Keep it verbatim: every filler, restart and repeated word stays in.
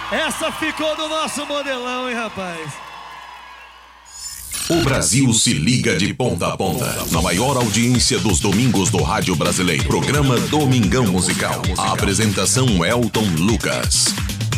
Essa ficou do nosso modelão, hein, rapaz? O Brasil se liga de ponta a ponta. Na maior audiência dos domingos do rádio brasileiro. Programa Domingão Musical. A apresentação Elton Lucas.